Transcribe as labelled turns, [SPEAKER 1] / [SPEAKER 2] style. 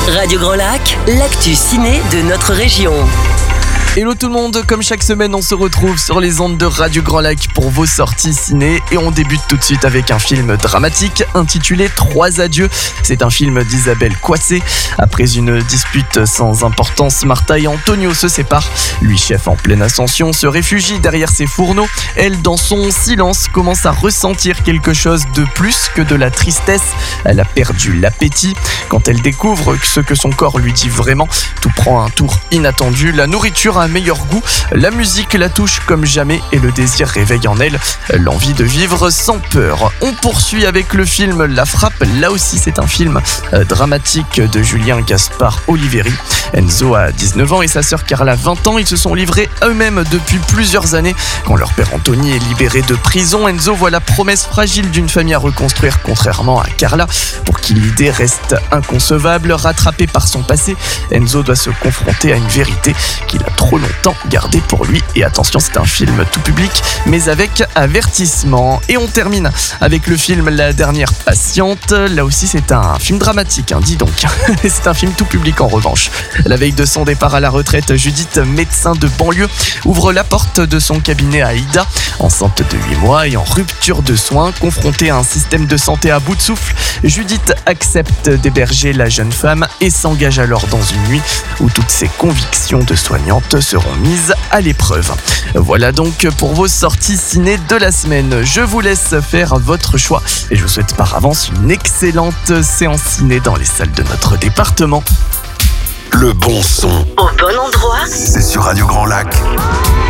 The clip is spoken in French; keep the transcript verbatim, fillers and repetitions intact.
[SPEAKER 1] Radio Grand Lac, l'actu ciné de notre région.
[SPEAKER 2] Hello tout le monde, comme chaque semaine on se retrouve sur les ondes de Radio Grand Lac pour vos sorties ciné et on débute tout de suite avec un film dramatique intitulé Trois adieux. C'est un film d'Isabelle Coissé. Après une dispute sans importance, Martha et Antonio se séparent. Lui, chef en pleine ascension, se réfugie derrière ses fourneaux. Elle, dans son silence, commence à ressentir quelque chose de plus que de la tristesse. Elle a perdu l'appétit. Quand elle découvre ce que son corps lui dit vraiment, tout prend un tour inattendu. La nourriture a un meilleur goût, la musique la touche comme jamais et le désir réveille en elle l'envie de vivre sans peur. On poursuit avec le film La Frappe. Là aussi c'est un film euh, dramatique de Julien Gaspard Oliveri. Enzo a dix-neuf ans et sa sœur Carla vingt ans. Ils se sont livrés à eux-mêmes depuis plusieurs années. Quand leur père Anthony est libéré de prison, Enzo voit la promesse fragile d'une famille à reconstruire, contrairement à Carla, pour qui l'idée reste inconcevable. Rattrapé par son passé, Enzo doit se confronter à une vérité qu'il a trop longtemps gardée pour lui. Et attention, c'est un film tout public, mais avec avertissement. Et on termine avec le film La Dernière Patiente. Là aussi, c'est un film dramatique, hein, dis donc. C'est un film tout public en revanche. La veille de son départ à la retraite, Judith, médecin de banlieue, ouvre la porte de son cabinet à Ida, enceinte de huit mois et en rupture de soins. Confrontée à un système de santé à bout de souffle, Judith accepte d'héberger la jeune femme et s'engage alors dans une nuit où toutes ses convictions de soignante seront mises à l'épreuve. Voilà donc pour vos sorties ciné de la semaine. Je vous laisse faire votre choix et je vous souhaite par avance une excellente séance ciné dans les salles de notre département.
[SPEAKER 3] Le bon son,
[SPEAKER 1] Au bon endroit,
[SPEAKER 3] c'est sur Radio Grand Lac.